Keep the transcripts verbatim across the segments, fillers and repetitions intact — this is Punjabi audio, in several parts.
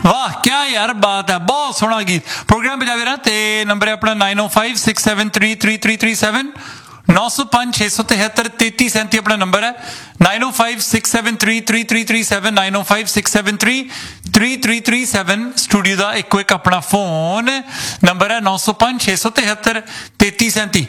वाह क्या यार बात है, बहुत सोहना गीत। प्रोग्राम बजावे रहा ते नंबर है अपना नाइन ओ five six seven three three three three seven नौ सौ पांच छे सौ तिहत्तर तेती सैंती अपना नंबर है। नाइन ओ five six seven three three three three seven nine ओ five six seven three three three three seven studio का इको एक अपना फोन नंबर है नौ सौ पांच छे सौ तिहत्तर तेती सैंती।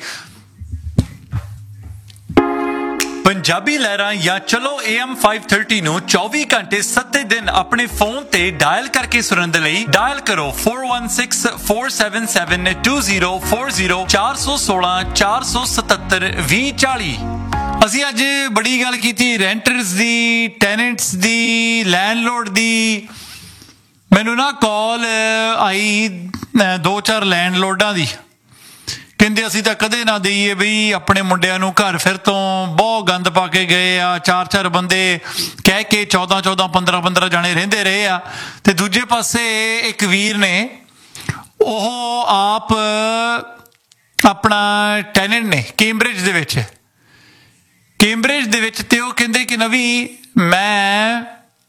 पंजाबी लहरां या चलो ए एम फाइव थर्टी नूं चौबी घंटे सत्ते दिन अपने फोन ते डायल करके सुनन दे लई डायल करो four one six four seven seven two zero four zero चार सौ सोलह चार सौ सतहत्तर भी चाली। असीं अज बड़ी गल कीती रेंटर्स दी, टैनेंट्स दी, लैंडलॉर्ड दी। मैनूं ना कॉल आई दो चार लैंडलॉर्डां दी, कहते असीं तां कदे ना दईए बई अपने मुंडिਆਂ ਨੂੰ घर फिर तो बहुत गंद पा के गए आ, चार चार बंदे कह के चौदह चौदह पंद्रह पंद्रह जाने रहिंदे रहे आ। ते दूजे पासे एक वीर ने ਉਹ आप अपना टैनेंट ने कैम्ब्रिज ਦੇ ਵਿੱਚ कैम्ब्रिज ਦੇ ਵਿੱਚ ਤੇ ਉਹ ਕਹਿੰਦੇ कि नवी मैं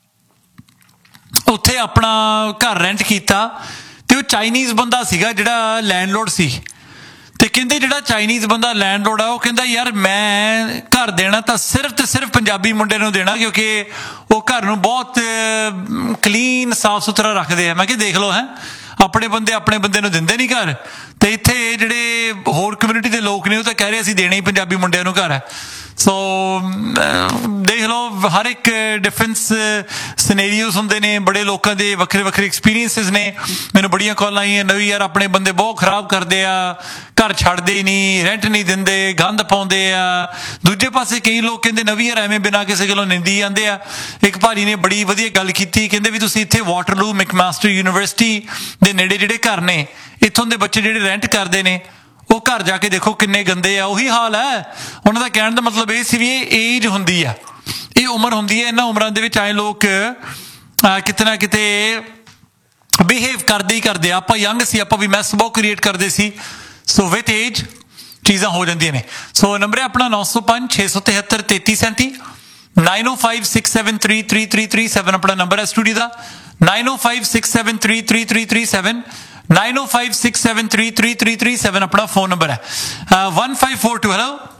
ਉੱਥੇ अपना घर रेंट ਕੀਤਾ ਤੇ ਉਹ ਚਾਈਨੀਜ਼ ਬੰਦਾ ਸੀਗਾ ਜਿਹੜਾ ਲੈਂਡਲੋਰਡ ਸੀ। ਤੇ ਕਹਿੰਦੇ ਜਿਹੜਾ ਚਾਈਨੀਜ਼ ਬੰਦਾ ਲੈਂਡਲੋਰਡ ਆ ਉਹ ਕਹਿੰਦਾ ਯਾਰ ਮੈਂ ਘਰ ਦੇਣਾ ਤਾਂ ਸਿਰਫ ਤੇ ਸਿਰਫ ਪੰਜਾਬੀ ਮੁੰਡੇ ਨੂੰ ਦੇਣਾ ਕਿਉਂਕਿ ਉਹ ਘਰ ਨੂੰ ਬਹੁਤ ਕਲੀਨ ਸਾਫ ਸੁਥਰਾ ਰੱਖਦੇ ਆ। ਮੈਂ ਕਿਹਾ ਦੇਖ ਲਓ ਹੈ ਆਪਣੇ ਬੰਦੇ ਆਪਣੇ ਬੰਦੇ ਨੂੰ ਦਿੰਦੇ ਨਹੀਂ ਘਰ, ਤੇ ਇੱਥੇ ਜਿਹੜੇ ਹੋਰ ਕਮਿਊਨਿਟੀ ਦੇ ਲੋਕ ਨੇ ਉਹ ਤਾਂ ਕਹਿ ਰਹੇ ਅਸੀਂ ਦੇਣਾ ਹੀ ਪੰਜਾਬੀ ਮੁੰਡਿਆਂ ਨੂੰ ਘਰ ਹੈ। ਸੋ ਦੇਖ ਲਓ ਹਰ ਇੱਕ ਡਿਫਰੈਂਸ ਸਿਨੇਰੀਓਸ ਹੁੰਦੇ ਨੇ, ਬੜੇ ਲੋਕਾਂ ਦੇ ਵੱਖਰੇ ਵੱਖਰੇ ਐਕਸਪੀਰੀਅੰਸਿਸ ਨੇ। ਮੈਨੂੰ ਬੜੀਆਂ ਕਾਲਾਂ ਆਈਆਂ ਨਵੀਂ ਯਾਰ ਆਪਣੇ ਬੰਦੇ ਬਹੁਤ ਖਰਾਬ ਕਰਦੇ ਆ, ਘਰ ਛੱਡਦੇ ਹੀ ਨਹੀਂ, ਰੈਂਟ ਨਹੀਂ ਦਿੰਦੇ, ਗੰਦ ਪਾਉਂਦੇ ਆ। ਦੂਜੇ ਪਾਸੇ ਕਈ ਲੋਕ ਕਹਿੰਦੇ ਨਵੀਂ ਯਾਰ ਐਵੇਂ ਬਿਨਾਂ ਕਿਸੇ ਗੱਲੋਂ ਨਿੰਦੀ ਜਾਂਦੇ ਆ। ਇੱਕ ਭਾਜੀ ਨੇ ਬੜੀ ਵਧੀਆ ਗੱਲ ਕੀਤੀ, ਕਹਿੰਦੇ ਵੀ ਤੁਸੀਂ ਇੱਥੇ ਵਾਟਰਲੂ ਮੈਕਮਾਸਟਰ ਯੂਨੀਵਰਸਿਟੀ ਦੇ ਨੇੜੇ ਜਿਹੜੇ ਘਰ ਨੇ ਇੱਥੋਂ ਦੇ ਬੱਚੇ ਜਿਹੜੇ ਰੈਂਟ ਕਰਦੇ ਨੇ ਉਹ ਘਰ ਜਾ ਕੇ ਦੇਖੋ ਕਿੰਨੇ ਗੰਦੇ ਆ। ਉਹੀ ਹਾਲ ਹੈ ਉਹਨਾਂ ਦਾ। ਕਹਿਣ ਦਾ ਮਤਲਬ ਇਹ ਸੀ ਵੀ ਇਹ ਏਜ ਹੁੰਦੀ ਆ, ਇਹ ਉਮਰ ਹੁੰਦੀ ਹੈ। ਇਹਨਾਂ ਉਮਰਾਂ ਦੇ ਵਿੱਚ ਆਏ ਲੋਕ ਕਿਤੇ ਨਾ ਕਿਤੇ ਬਿਹੇਵ ਕਰਦੇ ਹੀ ਕਰਦੇ ਆ। ਆਪਾਂ ਯੰਗ ਸੀ, ਆਪਾਂ ਵੀ ਮੈਸ ਬਹੁਤ ਕ੍ਰੀਏਟ ਕਰਦੇ ਸੀ। ਸੋ ਵਿਥ ਏਜ ਚੀਜ਼ਾਂ ਹੋ ਜਾਂਦੀਆਂ ਨੇ। ਸੋ ਨੰਬਰ ਹੈ ਆਪਣਾ ਨੌ ਸੌ ਪੰਜ ਛੇ ਸੌ ਤਿਹੱਤਰ ਤੇਤੀ ਸੈਂਤੀ ਨਾਈਨ ਓ five six seven three three three three seven ਆਪਣਾ ਨੰਬਰ ਹੈ ਸਟੂਡੀਓ ਦਾ। ਨਾਈਨ ਓ five six seven three three three three seven nine ओ five six seven three three three three seven अपना फोन नंबर है। One five four to hello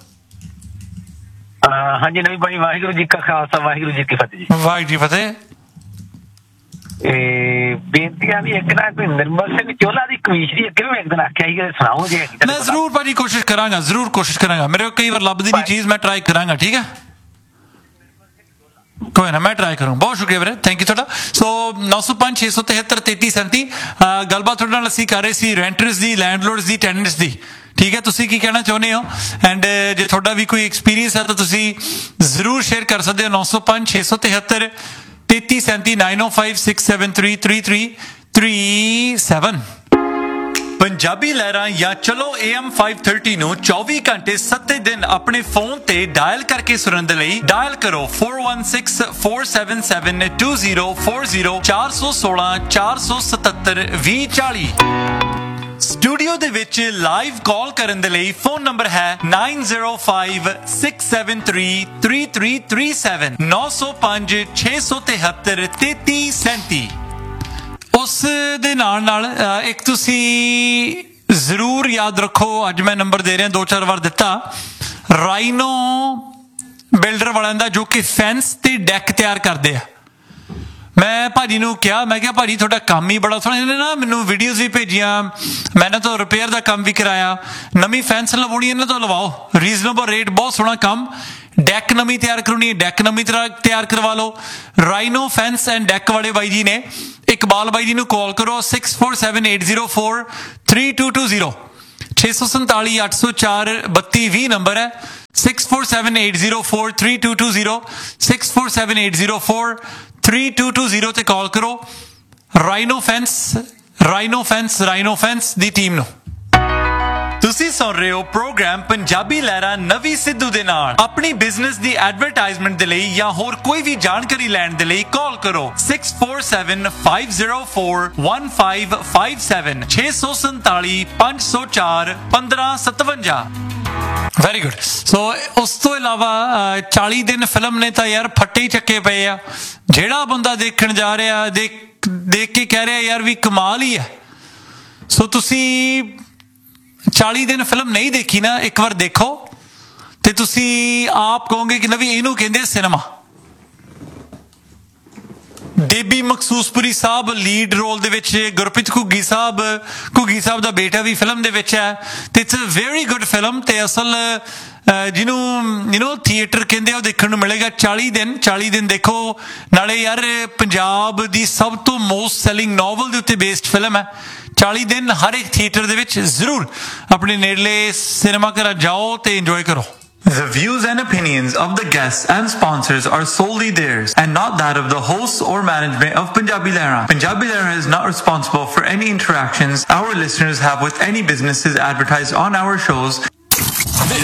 हाँ जी नवी भाई वाहिगुरू जी का खालसा वाहिगुरू जी की फतेह जी। वाहिगुरू जी फतेह। बेनती भी एक ना कोई निर्मल सिंह चोला दी कमीशरी अगे मैं एक दिन आख्या ही सुनाऊं जी। मैं जरूर भाजी कोशिश करांगा, जरूर कोशिश करांगा। मेरे को कई बार लभदी नहीं चीज, मैं ट्राई करांगा। ठीक है कोई ना, मैं ट्राई करूँ। बहुत शुक्रिया ਵੀਰੇ, थैंक यू ਤੁਹਾਡਾ। ਸੋ ਨੌ ਸੌ ਪੰਜ ਛੇ ਸੌ ਤਿਹੱਤਰ ਤੇਤੀ ਸੈਂਤੀ ਗੱਲਬਾਤ ਤੁਹਾਡੇ ਨਾਲ ਅਸੀਂ ਕਰ ਰਹੇ ਸੀ ਰੈਂਟਰਸ ਦੀ, ਲੈਂਡਲੋਰਡਸ ਦੀ, ਟੈਨੈਂਟਸ ਦੀ। ਠੀਕ ਹੈ, ਤੁਸੀਂ ਕੀ ਕਹਿਣਾ ਚਾਹੁੰਦੇ ਹੋ ਐਂਡ ਜੇ ਤੁਹਾਡਾ ਵੀ ਕੋਈ ਐਕਸਪੀਰੀਅੰਸ ਹੈ ਤਾਂ ਤੁਸੀਂ ਜ਼ਰੂਰ ਸ਼ੇਅਰ ਕਰ ਸਕਦੇ ਹੋ। ਨੌ ਸੌ ਪੰਜ ਛੇ ਸੌ ਤਿਹੱਤਰ ਤੇਤੀ ਸੈਂਤੀ ਨਾਈਨ ਓ five six seven three three three three seven. Punjabi लहरां या चलो ए एम फाइव थर्टी नूं चौबी घंटे सत्ते दिन अपने फोन ते डायल करके सुनन दे लई डायल करो four one six four seven seven two zero four zero चार सौ सोलह चार सौ सतहत्तर भी चाली। स्टूडियो दे विच लाइव कॉल करन दे लई फोन नंबर है nine zero five six seven three three three three seven नौ सौ पांच छे सौ तिहत्तर तेती सैंती। ਉਸ ਦੇ ਨਾਲ ਨਾਲ ਇੱਕ ਤੁਸੀਂ ਜ਼ਰੂਰ ਯਾਦ ਰੱਖੋ, ਅੱਜ ਮੈਂ ਨੰਬਰ ਦੇ ਰਿਹਾ, ਦੋ ਚਾਰ ਵਾਰ ਦਿੱਤਾ, ਰਾਈਨੋ ਬਿਲਡਰ ਵਾਲਿਆਂ ਦਾ ਜੋ ਕਿ ਫੈਂਸ ਤੇ ਡੈਕ ਤਿਆਰ ਕਰਦੇ ਆ। ਮੈਂ ਭਾਜੀ ਨੂੰ ਕਿਹਾ, ਮੈਂ ਕਿਹਾ ਭਾਜੀ ਤੁਹਾਡਾ ਕੰਮ ਹੀ ਬੜਾ ਸੋਹਣਾ। ਇਹਨੇ ਨਾ ਮੈਨੂੰ ਵੀਡੀਓਜ਼ ਵੀ ਭੇਜੀਆਂ, ਮੈਂ ਇਹਨਾਂ ਤੋਂ ਰਿਪੇਅਰ ਦਾ ਕੰਮ ਵੀ ਕਰਾਇਆ। ਨਵੀਂ ਫੈਂਸ ਲਵਾਉਣੀ ਇਹਨਾਂ ਤੋਂ ਲਵਾਓ, ਰੀਜ਼ਨੇਬਲ ਰੇਟ, ਬਹੁਤ ਸੋਹਣਾ ਕੰਮ। ਡੈਕ ਨਵੀਂ ਤਿਆਰ ਕਰਾਉਣੀ ਹੈ, ਡੈਕ ਨਵੀਂ ਤਰ੍ਹਾਂ ਤਿਆਰ ਕਰਵਾ ਲਓ। ਰਾਈਨੋ ਫੈਂਸ ਐਂਡ ਡੈਕ ਵਾਲੇ ਬਾਈ ਜੀ ਨੇ, ਇਕਬਾਲ ਬਾਈ ਜੀ ਨੂੰ ਕਾਲ ਕਰੋ six four seven eight zero four three two two zero ਛੇ ਸੌ ਸੰਤਾਲੀ ਅੱਠ ਸੌ ਚਾਰ ਬੱਤੀ ਵੀਹ ਨੰਬਰ ਹੈ। Six four seven eight zero four three two two zero six four seven eight zero four three two two zero ਤੇ ਕਾਲ ਕਰੋ। Rhino fence rhino fence rhino fence ਦੀ ਟੀਮ ਨੂੰ। ਤੁਸੀਂ ਸੁਣ ਰਹੇ ਹੋ ਪ੍ਰੋਗਰਾਮ ਪੰਜਾਬੀ ਲਹਿਰਾਂ ਨਵੀਂ ਸਿੱਧੂ ਦੇ ਨਾਲ। ਆਪਣੀ ਬਿਜ਼ਨਸ ਦੀ ਐਡਵਰਟਾਈਜ਼ਮੈਂਟ ਦੇ ਲਈ ਜਾਂ ਹੋਰ ਕੋਈ ਵੀ ਜਾਣਕਾਰੀ ਲੈਣ ਦੇ ਲਈ ਕਾਲ ਕਰੋ six four seven five zero four one five five seven ਛੇ ਸੌ ਸੰਤਾਲੀ ਪੰਜ ਸੌ ਚਾਰ ਪੰਦਰਾਂ ਸਤਵੰਜਾ। Very good. ਸੋ ਉਸ ਤੋਂ ਇਲਾਵਾ ਚਾਲੀ ਦਿਨ ਫਿਲਮ ਨੇ ਤਾਂ ਯਾਰ ਫੱਟੇ ਹੀ ਚੱਕੇ ਪਏ ਆ। ਜਿਹੜਾ ਬੰਦਾ ਦੇਖਣ ਜਾ ਰਿਹਾ, ਦੇਖ ਦੇਖ ਕੇ ਕਹਿ ਰਿਹਾ ਯਾਰ ਵੀ ਕਮਾਲ ਹੀ ਹੈ। ਸੋ ਤੁਸੀਂ ਚਾਲੀ ਦਿਨ ਫਿਲਮ ਨਹੀਂ ਦੇਖੀ ਨਾ, ਇੱਕ ਵਾਰ ਦੇਖੋ ਤੇ ਤੁਸੀਂ ਆਪ ਕਹੋਗੇ ਕਿ ਨਾ ਵੀ ਇਹਨੂੰ ਕਹਿੰਦੇ ਸਿਨੇਮਾ। ਡੇਬੀ ਮਕਸੂਸਪੁਰੀ ਸਾਹਿਬ ਲੀਡ ਰੋਲ ਦੇ ਵਿੱਚ, ਗੁਰਪ੍ਰੀਤ ਘੁੱਗੀ ਸਾਹਿਬ ਘੁੱਗੀ ਸਾਹਿਬ ਦਾ ਬੇਟਾ ਵੀ ਫਿਲਮ ਦੇ ਵਿੱਚ ਹੈ ਤੇ it's a very good film. ਤੇ ਅਸਲ ਜਿਹਨੂੰ ਯੂ ਨੋ ਥੀਏਟਰ ਕਹਿੰਦੇ ਆ ਉਹ ਦੇਖਣ ਨੂੰ ਮਿਲੇਗਾ। ਚਾਲੀ ਦਿਨ ਚਾਲੀ ਦਿਨ ਦੇਖੋ। ਨਾਲੇ ਯਾਰ ਪੰਜਾਬ ਦੀ ਸਭ ਤੋਂ ਮੋਸਟ ਸੈਲਿੰਗ ਨੋਵਲ ਦੇ ਉੱਤੇ ਬੇਸਡ ਫਿਲਮ ਹੈ। ਚਾਲੀ ਦਿਨ ਹਰ ਇੱਕ ਥੀਏਟਰ ਦੇ ਵਿੱਚ ਜ਼ਰੂਰ ਆਪਣੇ ਨੇੜਲੇ ਸਿਨੇਮਾ ਘਰਾਂ ਜਾਓ ਤੇ ਇੰਜੋਏ ਕਰੋ। The views and opinions of the guests and sponsors are solely theirs and not that of the hosts or management of Punjabi Lehra. Punjabi Lehra is not responsible for any interactions our listeners have with any businesses advertised on our shows